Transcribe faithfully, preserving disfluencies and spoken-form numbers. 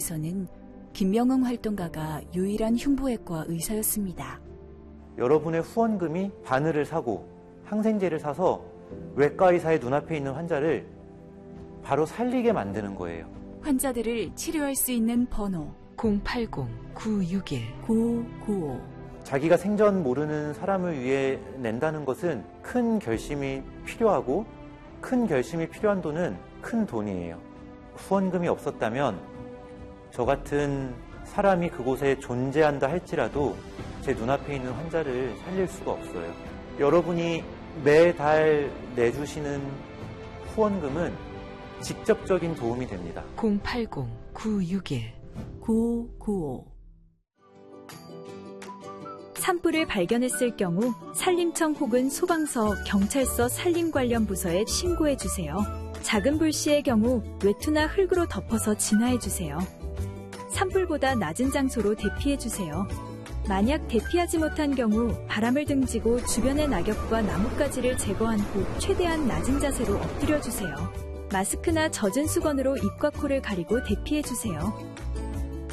병원에서는 김명흥 활동가가 유일한 흉부외과 의사였습니다. 여러분의 후원금이 바늘을 사고 항생제를 사서 외과 의사의 눈앞에 있는 환자를 바로 살리게 만드는 거예요. 환자들을 치료할 수 있는 번호 공팔공 구육일 구구오. 자기가 생전 모르는 사람을 위해 낸다는 것은 큰 결심이 필요하고 큰 결심이 필요한 돈은 큰 돈이에요. 후원금이 없었다면 저 같은 사람이 그곳에 존재한다 할지라도 제 눈앞에 있는 환자를 살릴 수가 없어요. 여러분이 매달 내주시는 후원금은 직접적인 도움이 됩니다. 공팔공 구육일 구구오. 산불을 발견했을 경우 산림청 혹은 소방서, 경찰서 산림 관련 부서에 신고해 주세요. 작은 불씨의 경우 외투나 흙으로 덮어서 진화해 주세요. 산불보다 낮은 장소로 대피해 주세요. 만약 대피하지 못한 경우 바람을 등지고 주변의 낙엽과 나뭇가지를 제거한 후 최대한 낮은 자세로 엎드려 주세요. 마스크나 젖은 수건으로 입과 코를 가리고 대피해 주세요.